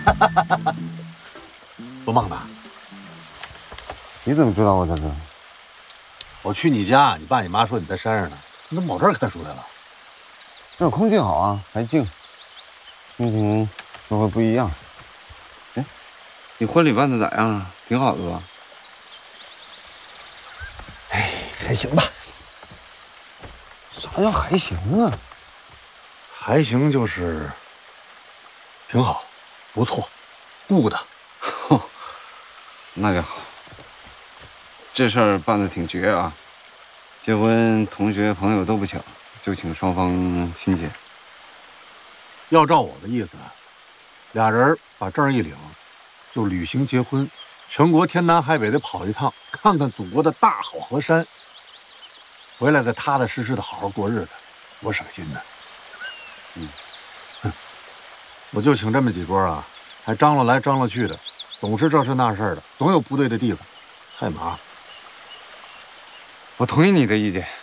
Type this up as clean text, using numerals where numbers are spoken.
做梦呢？ 你怎么知道我在这儿？ 我去你家，你爸你妈说你在山上呢，你怎么跑这儿看书来了？ 这儿空气好啊，还静，心情就会不一样。哎，你婚礼办的咋样啊？挺好的吧？ 哎，还行吧。 啥叫还行啊？ 还行就是挺好，不错，顾的。 那就好。这事儿办得挺绝啊！结婚同学朋友都不请，就请双方亲戚。 要照我的意思，俩人把证一领，就履行结婚，全国天南海北的跑一趟，看看祖国的大好河山，回来再踏踏实实的好好过日子，多省心呢。我就请这么几桌啊，还张罗来张罗去的，总是这事那事的，总有不对的地方，太麻烦。 我同意你的意见。